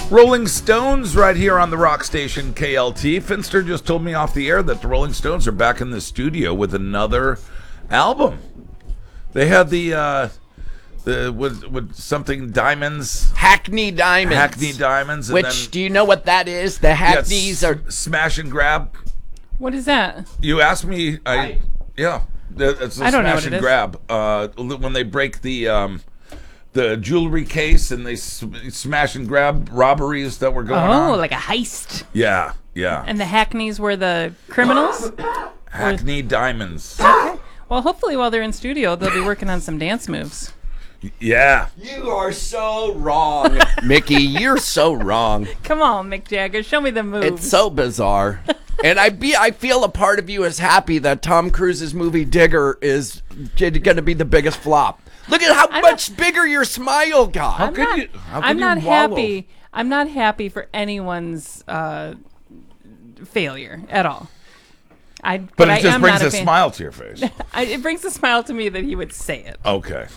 Rolling Stones right here on the rock station KLT. Finster just told me off the air that the Rolling Stones are back in the studio with another album. They had the with something Diamonds. Hackney Diamonds. Hackney Diamonds. And Which, then, do you know what that is? The Hackneys are... Smash and Grab. What is that? You asked me. Yeah. It's a I don't know smash what and it is. grab. When they break the jewelry case and they smash and grab robberies that were going on. Oh, like a heist. Yeah. And the Hackneys were the criminals? Hackney Diamonds. Okay. Well, hopefully while they're in studio, they'll be working on some dance moves. Yeah. You are so wrong. Mickey, you're so wrong. Come on, Mick Jagger, show me the moves. It's so bizarre. And I feel a part of you is happy that Tom Cruise's movie Digger is going to be the biggest flop. Look at how much bigger your smile got. How could I'm you not wallow? happy. I'm not happy for anyone's failure at all. But I it just am brings not a fan. smile to your face. It brings a smile to me that he would say it. Okay.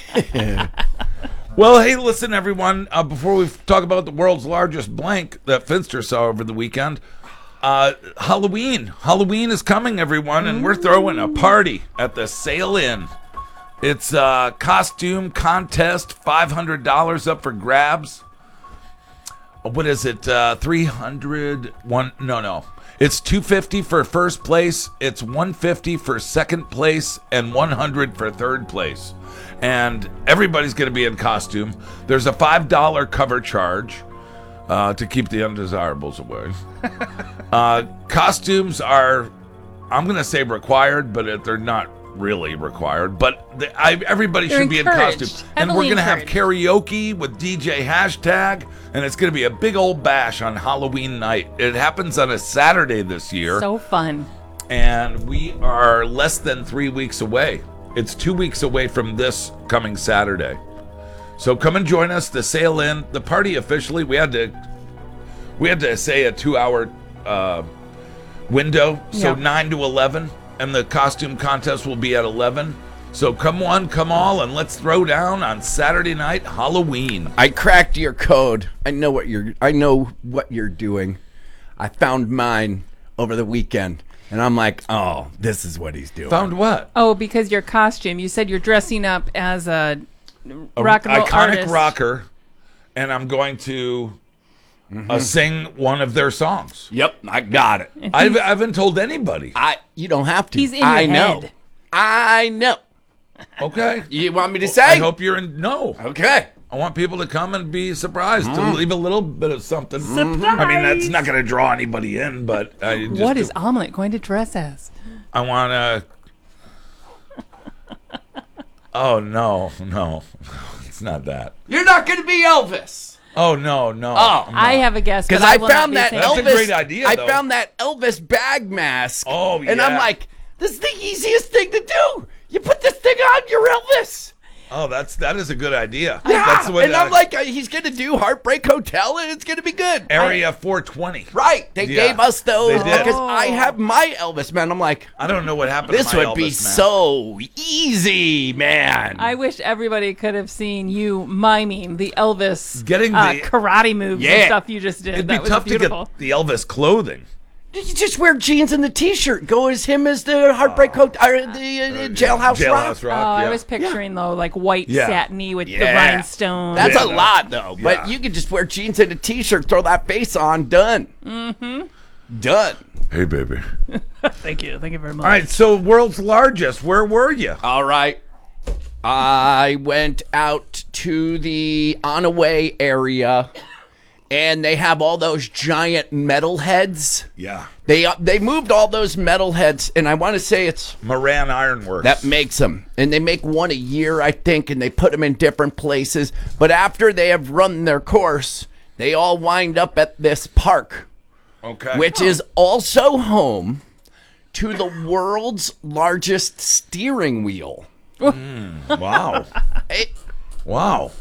Well, hey, listen, everyone. Before we talk about the world's largest blank that Finster saw over the weekend, Halloween. Halloween is coming, everyone, and we're throwing a party at the Sail Inn. It's a costume contest, $500 up for grabs. What is it? 300? No. It's $250 for first place. It's $150 for second place, and $100 for third place. And everybody's going to be in costume. There's a $5 cover charge to keep the undesirables away. Costumes are, I'm going to say required, but they're not really required. But everybody They're should be in encouraged. costume. And we're Heavily going to have encouraged. karaoke with DJ Hashtag, and it's going to be a big old bash on Halloween night. It happens on a Saturday this year, So fun. and we are less than 3 weeks away. It's 2 weeks away from this coming Saturday. So come and join us, the Sail Inn. The party officially, we had to say a 2-hour window, so Yeah. 9 to 11, and the costume contest will be at 11. So come one, come all, and let's throw down on Saturday night, Halloween. I cracked your code. I know what you're doing. I found mine over the weekend, and I'm like, oh, this is what he's doing. Found what? Oh, because your costume. You said you're dressing up as a rock and roll iconic artist. rocker, and I'm going to sing one of their songs. Yep, I got it. I haven't told anybody. You don't have to. He's in your I know. head. I know. Okay. You want me to say? I hope you're in. No. Okay. I want people to come and be surprised, to leave a little bit of something. I mean, that's not going to draw anybody in, but What is Omelet going to dress as? I want to. Oh no, it's not that. You're not going to be Elvis. Oh no. Oh. I have a guess. Because but I will not found be that saying That's it. a great idea, I though. found that Elvis bag mask. Oh, And I'm yeah. like, this is the easiest thing to do. You put this thing on, you're Elvis. Oh, that is a good idea. Yeah. That's what, And I'm like, he's going to do Heartbreak Hotel, and it's going to be good. Area 420. Right. They Yeah, gave us those they did. because I have my Elvis, man. I'm like, I don't know what happened. this to my would be Elvis, man. so easy, man. I wish everybody could have seen you miming the Elvis Getting the- karate moves and Yeah. stuff you just did. It'd be that was tough beautiful. to get the Elvis clothing. You just wear jeans and the T-shirt. Go as him as the Heartbreak Hotel, or the Jailhouse Rock. Jailhouse Oh, Rock. I yeah. was picturing though, like white Yeah. satiny with the Yeah. rhinestones. That's Yeah, a no. lot, though. Yeah. But you could just wear jeans and a T-shirt, throw that face on, done. Done. Hey, baby. Thank you very much. All right, so world's largest. Where were you? All right. I went out to the Onaway area, and they have all those giant metal heads. Yeah. They moved all those metal heads, and I want to say it's Moran Ironworks. that makes them. And they make one a year, I think, and they put them in different places. But after they have run their course, they all wind up at this park, okay. which is also home to the world's largest steering wheel. Wow. It- Wow.